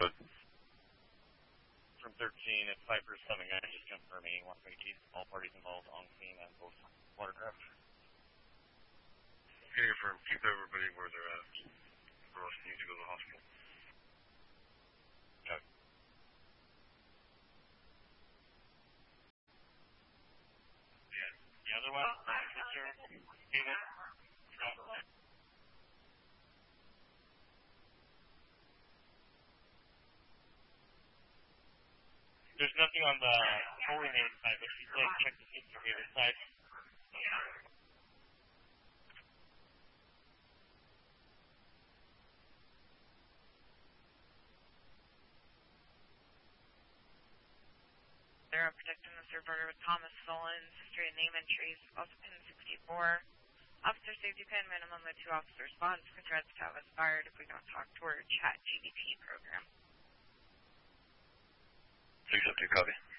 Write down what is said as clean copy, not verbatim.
From 13, it's Cypress 7 guy just confirming 128. All parties involved on scene and both watercraft. Can you confirm, keep everybody where they're at, or else you need to go to the hospital. Okay. Yeah. The other one, Mr. David. There's nothing on the holy name side, but she said check the Sister David side. They're protecting the reporter with Thomas Solon, Sister name entries, also pin 64. Officer safety pin minimum of 2 officer response for threats to have us fired if we don't talk to our chat GDP program. 652, copy.